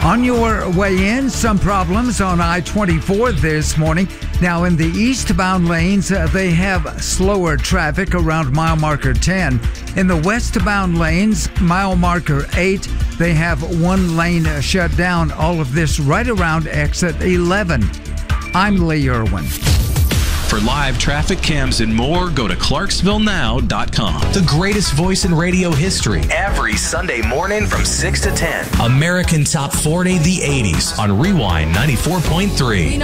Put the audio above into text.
On your way in, some problems on I-24 this morning. Now, in the eastbound lanes, they have slower traffic around mile marker 10. In the westbound lanes, mile marker 8, they have one lane shut down. All of this right around exit 11. I'm Lee Irwin. For live traffic cams and more, go to ClarksvilleNow.com. The greatest voice in radio history. Every Sunday morning from 6 to 10. American Top 40, the 80s on Rewind 94.3.